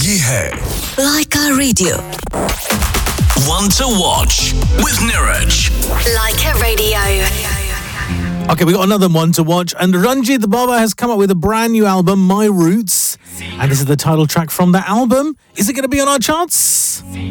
ये है Laika Radio. One to Watch with Niraj. Laika Radio. Okay, we got another one to watch, and Ranjit Baba has come up with a brand new album, My Roots, and this is the title track from that album. Is it going to be on our charts?